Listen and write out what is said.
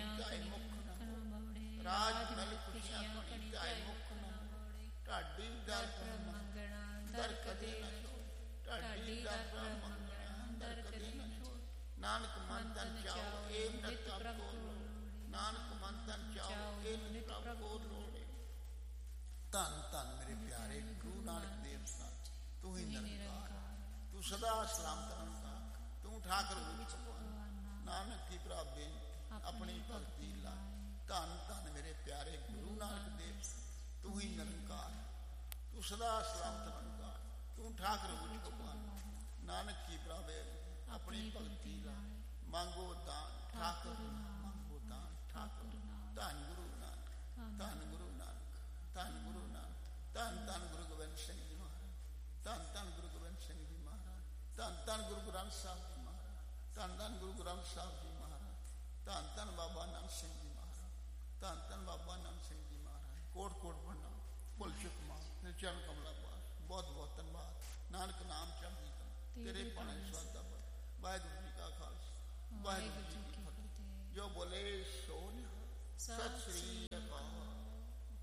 ਧਾਏ ਮੁਖ ਨ ਰਾਜ ਮਲ ਖੁਸ਼ੀਆਂ ਧੁਨੀ ਧਾਏ ਮੁਖ ਨ ਢਾਡੀ ਦਰ ਮੰਗਣਾ ਦਰ ਕਦੇ ਨ ਛੋੜ ਢਾਡੀ ਦਰ ਮੰਗਣਾ ਦਰ ਕਦੇ ਨ ਛੋੜ ਨਾਨਕ ਮਨ ਤਨ ਚਾਓ ਏ ਨਿਤ ਪ੍ਰਭ ਕੋ ਨਾਨਕ ਮਨ ਤਨ ਚਾਓ ਏ ਨਿਤ ਪ੍ਰਭ ਕੋ ਲੋੜੇ। ਧੰਨ ਧੰਨ ਮੇਰੇ ਪਿਆਰੇ ਗੁਰੂ ਨਾਨਕ ਦੇਵ ਸਾਹਿਬ, ਤੂੰ ਹੀ ਨਿਰੰਕਾਰ, ਤੂੰ ਸਦਾ ਸਲਾਮਤ ਰਹਿੰਦਾ, ਤੂੰ ਠਾਕੁਰ ਵਿੱਚ ਨਾਨਕ ਕੀ ਭਰਾਵੇ ਆਪਣੀ ਭਗਤੀ ਲਾ। ਧੰਨ ਧੰਨ ਮੇਰੇ ਪਿਆਰੇ ਗੁਰੂ ਨਾਨਕ ਦੇਵ, ਤੂੰ ਹੀ ਨਿਰੰਕਾਰ, ਤੂੰ ਸਦਾ ਸਲਾਮਤ ਰਹਿੰਦਾ, ਤੂੰ ਠਾਕੁਰ ਵਿੱਚ ਭਗਵਾਨ ਨਾਨਕ ਕੀ ਭਰਾਵੇ ਆਪਣੀ ਭਗਤੀ ਲਾ। ਮੰਗੋ ਦਾਨ ਠਾਕੁਰ ਮੰਗੋ ਦਾਨ ਠਾਕੁਰ। ਧੰਨ ਗੁਰੂ ਨਾਨਕ, ਧੰਨ ਗੁਰੂ ਨਾਨਕ, ਧੰਨ ਗੁਰੂ ਨਾਨਕ, ਧੰਨ ਧੰਨ ਗੁਰੂ ਗੋਬਿੰਦ ਸਿੰਘ ਜੀ ਮਹਾਰਾਜ, ਧੰਨ ਧੰਨ ਗੁਰੂ ਗੋਬਿੰਦ ਸਿੰਘ ਜੀ ਮਹਾਰਾਜ, ਧੰਨ ਧੰਨ ਗੁਰੂ ਗ੍ਰੰਥ ਸਾਹਿਬ ਜੀ ਮਹਾਰਾਜ, ਧੰਨ ਧੰਨ ਗੁਰੂ ਗ੍ਰੰਥ ਸਾਹਿਬ ਜੀ ਮਹਾਰਾਜ, ਧੰਨ ਧੰਨ ਬਾਬਾ ਨਾਨਕ ਸਿੰਘ ਜੀ ਮਹਾਰਾਜ, ਧੰਨ ਧੰਨ ਬਾਬਾ ਨਾਨਕ ਸਿੰਘ ਜੀ ਮਹਾਰਾਜ। ਕੋਟ ਕੋਟ ਪ੍ਰਣਾਮ, ਭੁੱਲ ਚੁੱਕ ਮਾਫ, ਚਰਨ ਕਮਲਾ ਪਾਸ, ਬਹੁਤ ਬਹੁਤ ਧੰਨਵਾਦ। ਨਾਨਕ ਨਾਮ ਚੜ੍ਹਦੀ ਕਲਾ, ਤੇਰੇ ਪਾਣੇ ਸਵਾਦਾ ਬਲ। ਵਾਹਿਗੁਰੂ ਜੀ ਕਾ ਖਾਲਸਾ, ਵਾਹਿਗੁਰੂ ਜੀ ਕੀ ਫਤਿਹ। ਜੋ ਬੋਲੇ ਸੋ ਨਿਹਾਲ। ਸਤਿ ਸ੍ਰੀ ਅਕਾਲ।